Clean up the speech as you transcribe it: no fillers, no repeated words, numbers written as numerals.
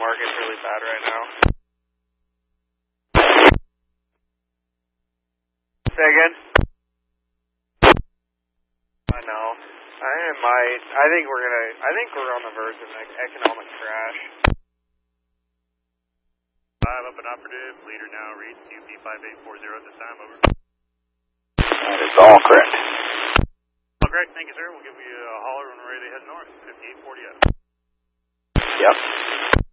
market's really bad right now. Say again? I know. I think we're on the verge of an economic crash. 5 up and operative, leader now reads QP5840 at this time, over. That is all correct. All correct, thank you, sir. We'll give you a holler when we're ready to head north, 5840. Yep.